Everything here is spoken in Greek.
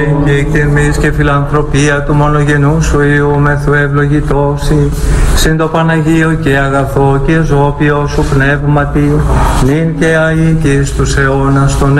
Και η εκτιμής και φιλανθρωπία του μονογενού σου Υιού μεθού ευλογητώσει, συν το Παναγίο και αγαθό και ζώπιο σου πνεύματι, νυν και αεί και εις τους αιώνας των